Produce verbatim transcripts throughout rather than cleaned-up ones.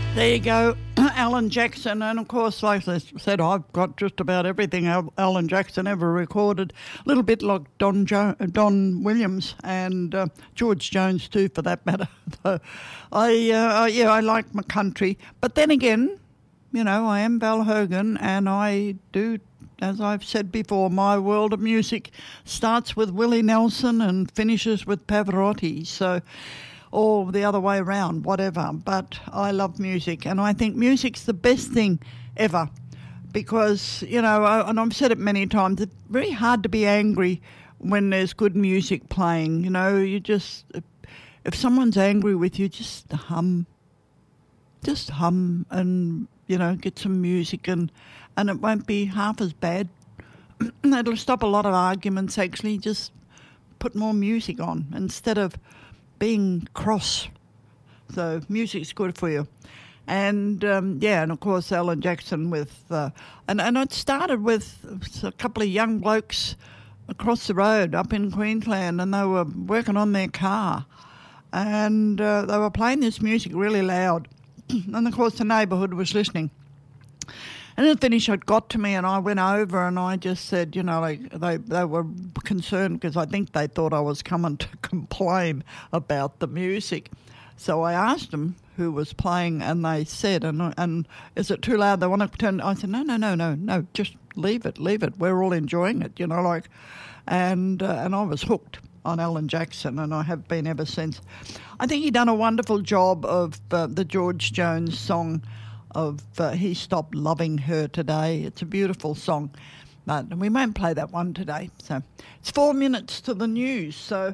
There you go, Alan Jackson. And of course, like I said, I've got just about everything Alan Jackson ever recorded. A little bit like Don jo- Don Williams and uh, George Jones too, for that matter. So I, uh, yeah, I like my country. But then again, you know, I am Val Hogan, and I do, as I've said before, my world of music starts with Willie Nelson and finishes with Pavarotti. So, or the other way around, whatever. But I love music, and I think music's the best thing ever, because, you know, I, and I've said it many times, it's very hard to be angry when there's good music playing. You know, you just, if someone's angry with you, just hum, just hum and, you know, get some music, and, and it won't be half as bad. It'll stop a lot of arguments, actually. Just put more music on instead of being cross. So music's good for you. And, um, yeah, and of course Alan Jackson with, uh, and, and it started with a couple of young blokes across the road up in Queensland, and they were working on their car, and uh, they were playing this music really loud. And of course the neighbourhood was listening. And at the finish, it got to me, and I went over and I just said, you know, like they, they were concerned because I think they thought I was coming to complain about the music. So I asked them who was playing, and they said, and and is it too loud? They want to turn. I said, no, no, no, no, no, just leave it, leave it. We're all enjoying it, you know, like, and uh, and I was hooked on Alan Jackson, and I have been ever since. I think he done a wonderful job of uh, the George Jones song of uh, He Stopped Loving Her Today. It's a beautiful song, but we won't play that one today. So it's four minutes to the news. So,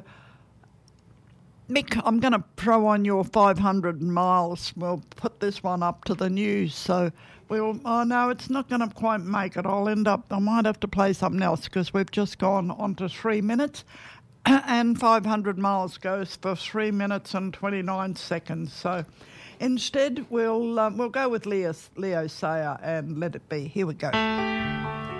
Mick, I'm going to throw on your five hundred miles. We'll put this one up to the news. So we'll, oh no, it's not going to quite make it. I'll end up, I might have to play something else because we've just gone on to three minutes. And five hundred miles goes for three minutes and twenty-nine seconds. So instead, we'll um, we'll go with Leo, Leo Sayer and Let It Be. Here we go.